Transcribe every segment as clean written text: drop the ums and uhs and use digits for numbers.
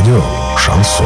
Радио «Шансон».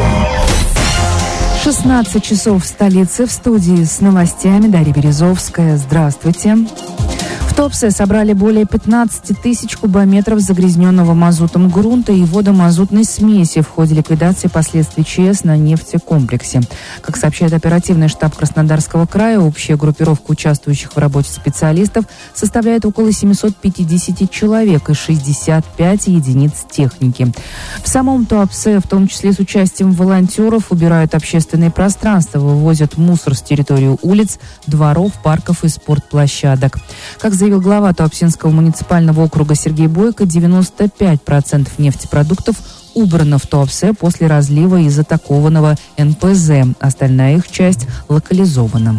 16 часов в столице. В студии с новостями Дарья Березовская. Здравствуйте. В Туапсе собрали более 15 тысяч кубометров загрязненного мазутом грунта и водомазутной смеси в ходе ликвидации последствий ЧС на нефтекомплексе. Как сообщает оперативный штаб Краснодарского края, общая группировка участвующих в работе специалистов составляет около 750 человек и 65 единиц техники. В самом Туапсе, в том числе с участием волонтеров, убирают общественные пространства, вывозят мусор с территории улиц, дворов, парков и спортплощадок. Как заявил глава Туапсинского муниципального округа Сергей Бойко, 95% нефтепродуктов убрано в Туапсе после разлива из атакованного НПЗ. Остальная их часть локализована.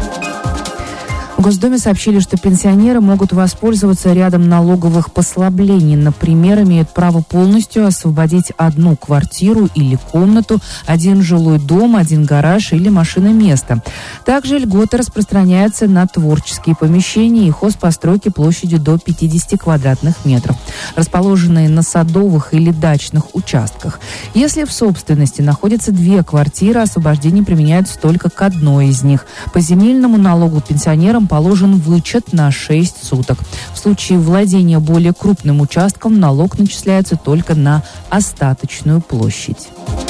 В Госдуме сообщили, что пенсионеры могут воспользоваться рядом налоговых послаблений. Например, имеют право полностью освободить одну квартиру или комнату, один жилой дом, один гараж или машиноместо. Также льготы распространяются на творческие помещения и хозпостройки площадью до 50 квадратных метров, расположенные на садовых или дачных участках. Если в собственности находятся две квартиры, освобождение применяется только к одной из них. По земельному налогу пенсионерам положен вычет на 6 суток. В случае владения более крупным участком налог начисляется только на остаточную площадь.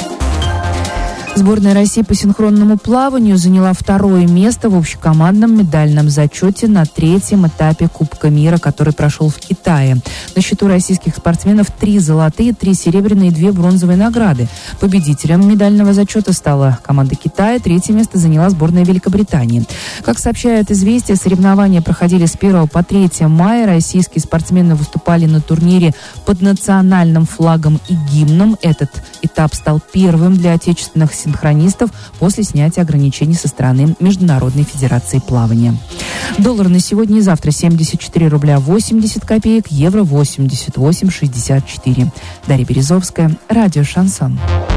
Сборная России по синхронному плаванию заняла второе место в общекомандном медальном зачете на третьем этапе Кубка мира, который прошел в Китае. На счету российских спортсменов 3 золотые, 3 серебряные и 2 бронзовые награды. Победителем медального зачета стала команда Китая, третье место заняла сборная Великобритании. Как сообщает «Известия», соревнования проходили с 1 по 3 мая. Российские спортсмены выступали на турнире под национальным флагом и гимном. Этот этап стал первым для отечественных синхронистов после снятия ограничений со стороны Международной федерации плавания. Доллар на сегодня и завтра 74 рубля 80 копеек, евро 88,64. Дарья Березовская, радио «Шансон».